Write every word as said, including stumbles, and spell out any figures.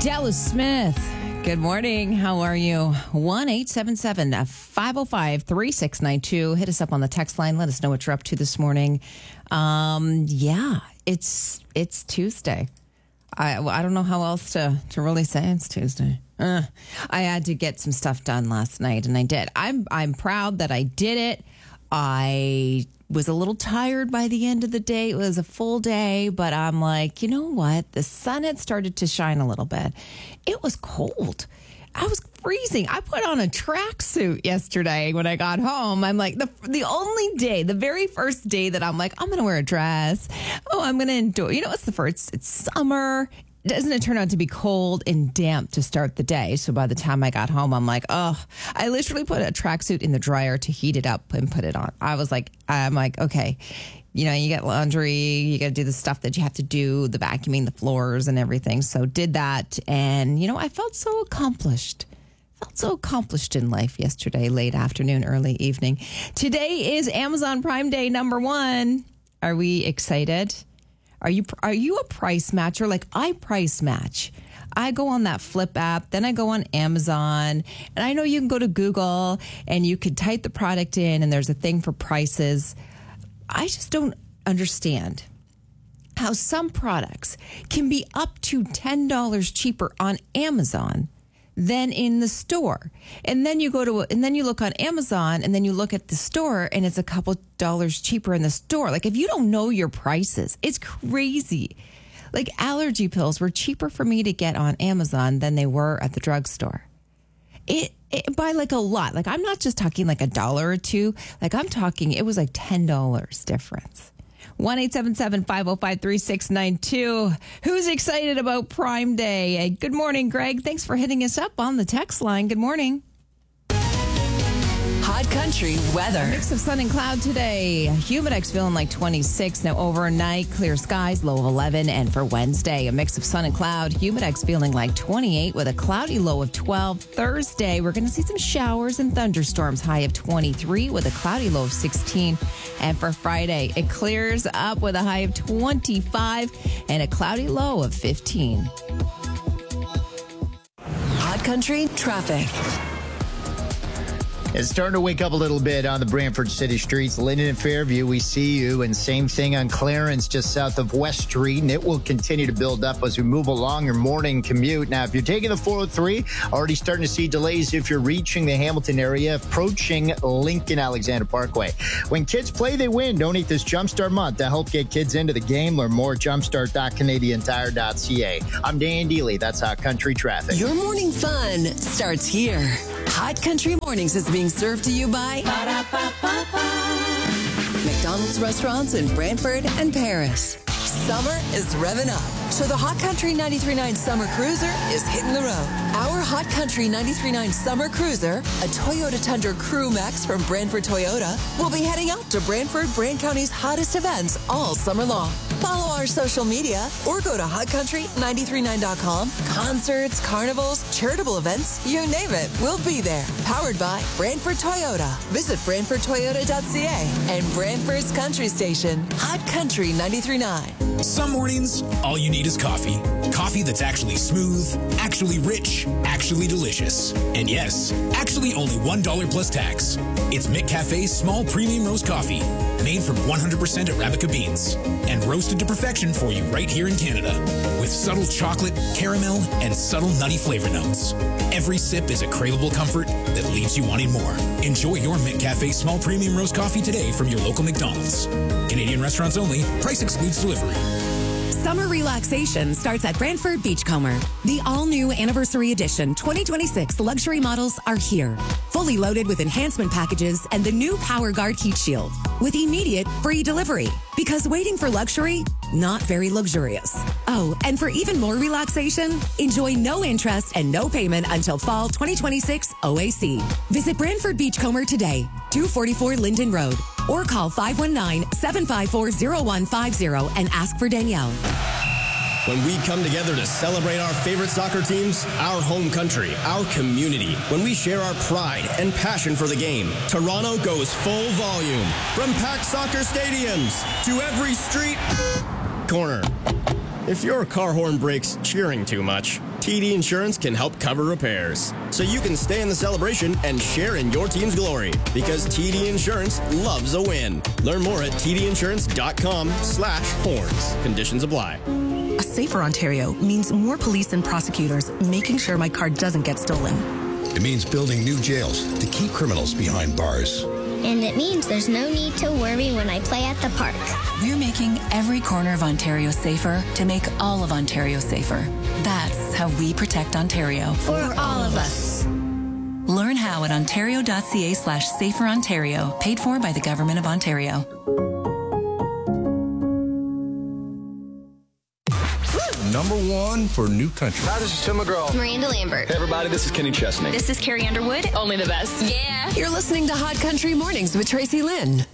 Dallas Smith. Good morning. How are you? one eight seven seven, five oh five, three six nine two. Hit us up on the text line. Let us know what you're up to this morning. Um, yeah, it's it's Tuesday. I I don't know how else to, to really say it's Tuesday. Uh, I had to get some stuff done last night, and I did. I'm I'm proud that I did it. I was a little tired by the end of the day. It was a full day, but I'm like, you know what? The sun had started to shine a little bit. It was cold. I was freezing. I put on a tracksuit yesterday when I got home. I'm like, the the only day, the very first day that I'm like, I'm going to wear a dress. Oh, I'm going to enjoy. You know, it's the first, it's summer. Doesn't it turn out to be cold and damp to start the day? So by the time I got home, I'm like, oh, I literally put a tracksuit in the dryer to heat it up and put it on. I was like, I'm like, okay, you know, you get laundry, you got to do the stuff that you have to do, the vacuuming, the floors and everything. So did that. And, you know, I felt so accomplished. Felt so accomplished in life yesterday, late afternoon, early evening. Today is Amazon Prime Day number one. Are we excited? Are you are you a price matcher? Like, I price match. I go on that Flip app, then I go on Amazon, and I know you can go to Google and you could type the product in and there's a thing for prices. I just don't understand how some products can be up to ten dollars cheaper on Amazon than in the store. And then you go to, and then you look on Amazon and then you look at the store and it's a couple dollars cheaper in the store. Like, if you don't know your prices, it's crazy. Like, allergy pills were cheaper for me to get on Amazon than they were at the drugstore. It, it by like a lot. Like, I'm not just talking like a dollar or two. Like, I'm talking, it was like ten dollars difference. one eight seven seven, five oh five, three six nine two. Who's excited about Prime Day? Hey, good morning, Greg. Thanks for hitting us up on the text line. Good morning. Hot Country weather. Mix of sun and cloud today. Humidex feeling like twenty-six. Now overnight, clear skies, low of eleven. And for Wednesday, a mix of sun and cloud. Humidex feeling like twenty-eight with a cloudy low of twelve. Thursday, we're going to see some showers and thunderstorms, high of twenty-three with a cloudy low of sixteen. And for Friday, it clears up with a high of twenty-five and a cloudy low of fifteen. Hot Country traffic. It's starting to wake up a little bit on the Brantford City streets. Linden and Fairview, we see you. And same thing on Clarence, just south of West Street. And it will continue to build up as we move along your morning commute. Now, if you're taking the four oh three, already starting to see delays if you're reaching the Hamilton area, approaching Lincoln Alexander Parkway. When kids play, they win. Donate this Jumpstart month to help get kids into the game. Learn more at jumpstart dot canadian tire dot c a. I'm Dan Dealey. That's Hot Country Traffic. Your morning fun starts here. Hot Country Mornings is being served to you by McDonald's restaurants in Brantford and Paris. Summer is revving up, so the Hot Country ninety-three point nine Summer Cruiser is hitting the road. Our Hot Country ninety-three point nine Summer Cruiser, a Toyota Tundra Crew Max from Brantford Toyota, will be heading out to Brantford, Brant County's hottest events all summer long. Follow our social media or go to hot country nine three nine dot com. Concerts, carnivals, charitable events, you name it, we'll be there. Powered by Brantford Toyota. Visit brantford toyota dot c a and Brantford's Country Station, Hot Country ninety-three point nine. Some mornings, all you need is coffee. Coffee that's actually smooth, actually rich, actually delicious. And yes, actually only one dollar plus tax. It's McCafe's small premium roast coffee, made from one hundred percent Arabica beans and roasted to perfection for you right here in Canada, with subtle chocolate, caramel, and subtle nutty flavor notes. Every sip is a craveable comfort that leaves you wanting more. Enjoy your McCafe small premium roast coffee today from your local McDonald's. Canadian restaurants only. Price excludes delivery. Summer relaxation starts at Brantford Beachcomber. The all-new Anniversary Edition twenty twenty-six luxury models are here. Fully loaded with enhancement packages and the new Power Guard heat shield with immediate free delivery. Because waiting for luxury, not very luxurious. Oh, and for even more relaxation, enjoy no interest and no payment until fall twenty twenty-six O A C. Visit Brantford Beachcomber today, two forty-four Linden Road, or call five one nine, seven five four, zero one five zero and ask for Danielle. When we come together to celebrate our favorite soccer teams, our home country, our community, when we share our pride and passion for the game, Toronto goes full volume. From packed soccer stadiums to every street corner. If your car horn breaks cheering too much, T D Insurance can help cover repairs. So you can stay in the celebration and share in your team's glory. Because T D Insurance loves a win. Learn more at tdinsurance.com slash horns. Conditions apply. A safer Ontario means more police and prosecutors making sure my car doesn't get stolen. It means building new jails to keep criminals behind bars. And it means there's no need to worry when I play at the park. We're making every corner of Ontario safer to make all of Ontario safer. That's how we protect Ontario. For all of us. Learn how at ontario.ca slash safer Ontario. Paid for by the Government of Ontario. Number one for New Country. Hi, this is Tim McGraw. Miranda Lambert. Hey, everybody, this is Kenny Chesney. This is Carrie Underwood. Only the best. Yeah. You're listening to Hot Country Mornings with Tracy Lynn.